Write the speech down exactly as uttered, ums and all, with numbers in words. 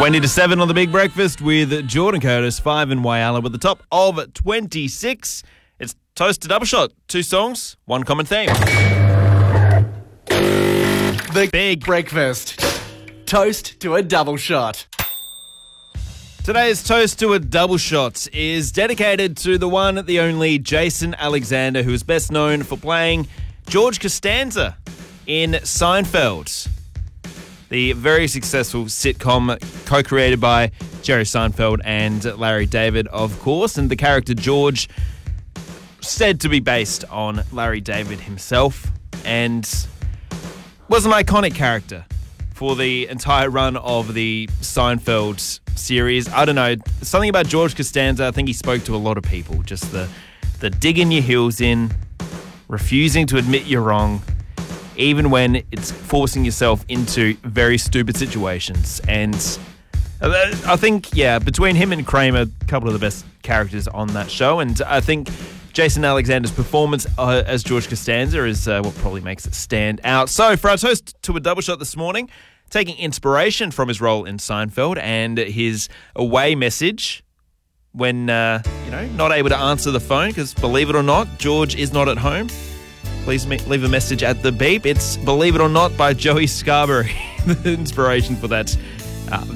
twenty to seven on The Big Breakfast with Jordan Curtis, five and Whyalla with the top of twenty-six. It's Toast to Double Shot. Two songs, one common theme. The Big Breakfast. Toast to a double shot. Today's Toast to a Double Shot is dedicated to the one, the only Jason Alexander, who is best known for playing George Costanza in Seinfeld, the very successful sitcom co-created by Jerry Seinfeld and Larry David, of course, and the character George said to be based on Larry David himself and was an iconic character for the entire run of the Seinfeld series. I don't know, something about George Costanza, I think he spoke to a lot of people, just the, the digging your heels in, refusing to admit you're wrong, even when it's forcing yourself into very stupid situations. And I think, yeah, between him and Kramer, a couple of the best characters on that show. And I think Jason Alexander's performance uh, as George Costanza is uh, what probably makes it stand out. So for our Toast to a Double Shot this morning, taking inspiration from his role in Seinfeld and his away message when, uh, you know, not able to answer the phone because, believe it or not, George is not at home. Please leave a message at the beep. It's Believe It or Not by Joey Scarborough, the inspiration for that uh,